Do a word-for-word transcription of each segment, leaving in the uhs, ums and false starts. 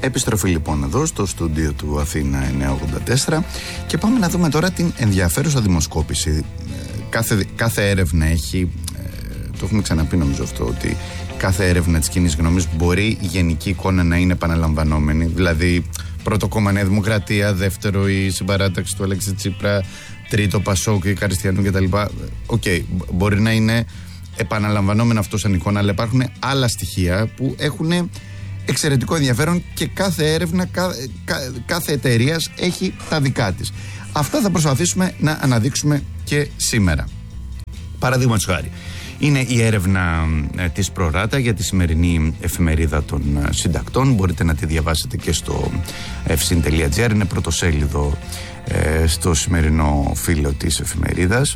Επιστροφή λοιπόν εδώ στο στούντιο του Αθήνα εννιακόσια ογδόντα τέσσερα και πάμε να δούμε τώρα την ενδιαφέρουσα δημοσκόπηση. Κάθε, κάθε έρευνα έχει, το έχουμε ξαναπεί νομίζω αυτό, ότι κάθε έρευνα της κοινής γνώμης μπορεί η γενική εικόνα να είναι επαναλαμβανόμενη. Δηλαδή, πρώτο κόμμα Νέα Δημοκρατία, δεύτερο η συμπαράταξη του Αλέξη Τσίπρα, τρίτο Πασόκ ή Καριστιανού κτλ. Οκ, okay, μπορεί να είναι επαναλαμβανόμενο αυτό σαν εικόνα, αλλά υπάρχουν άλλα στοιχεία που έχουν εξαιρετικό ενδιαφέρον και κάθε έρευνα, κάθε, κάθε εταιρεία έχει τα δικά της. Αυτά θα προσπαθήσουμε να αναδείξουμε και σήμερα. Παραδείγματος χάρη, είναι η έρευνα ε, της Προράτα για τη σημερινή εφημερίδα των ε, συντακτών. Μπορείτε να τη διαβάσετε και στο ευσύν τελεία τζι άρ. Είναι πρωτοσέλιδο ε, στο σημερινό φύλλο της εφημερίδας.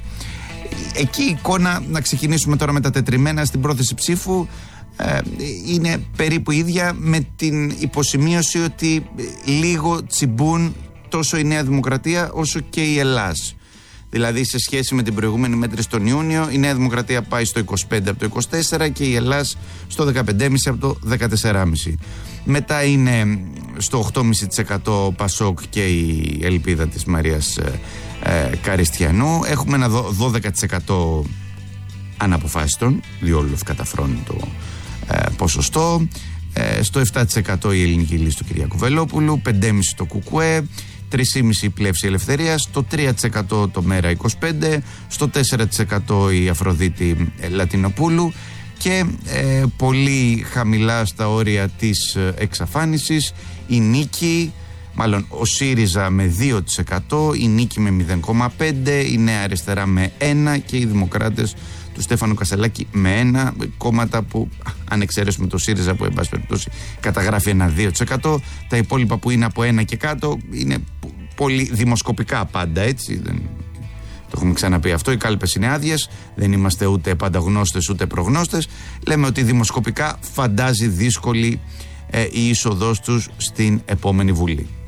Εκεί η εικόνα, να ξεκινήσουμε τώρα με τα τετριμμένα στην πρόθεση ψήφου, ε, είναι περίπου ίδια, με την υποσημείωση ότι λίγο τσιμπούν τόσο η Νέα Δημοκρατία όσο και η Ελλάς. Δηλαδή, σε σχέση με την προηγούμενη μέτρηση τον Ιούνιο, η Νέα Δημοκρατία πάει στο είκοσι πέντε από το είκοσι τέσσερα και η Ελλάς στο δεκαπέντε κόμμα πέντε από το δεκατέσσερα κόμμα πέντε. Μετά είναι στο οκτώ κόμμα πέντε τοις εκατό Πασόκ και η ελπίδα της Μαρίας ε, ε, Καριστιανού. Έχουμε ένα δώδεκα τοις εκατό αναποφάσιστον, διόλου ευκαταφρώνει το ε, ποσοστό. Ε, στο επτά τοις εκατό η Ελληνική Λύση του Κυριάκου Βελόπουλου, πέντε κόμμα πέντε τοις εκατό το ΚΚΕ, τρία κόμμα πέντε τοις εκατό η Πλεύση Ελευθερίας, στο τρία τοις εκατό το Μέρα είκοσι πέντε, στο τέσσερα τοις εκατό η Αφροδίτη Λατινοπούλου και ε, πολύ χαμηλά στα όρια της εξαφάνισης η Νίκη, μάλλον ο ΣΥΡΙΖΑ με δύο τοις εκατό, η Νίκη με μηδέν κόμμα πέντε τοις εκατό, η Νέα Αριστερά με ένα τοις εκατό και οι Δημοκράτες του Στέφανου Κασελάκη με ένα, κόμματα που, αν εξαιρέσουμε το ΣΥΡΙΖΑ που εν πάση περιπτώσει καταγράφει ένα δύο τοις εκατό, τα υπόλοιπα που είναι από ένα και κάτω είναι πολύ δημοσκοπικά πάντα, έτσι, δεν, το έχουμε ξαναπεί αυτό, οι κάλπες είναι άδειες, δεν είμαστε ούτε πανταγνώστες ούτε προγνώστες, λέμε ότι δημοσκοπικά φαντάζει δύσκολη ε, η είσοδός τους στην επόμενη Βουλή.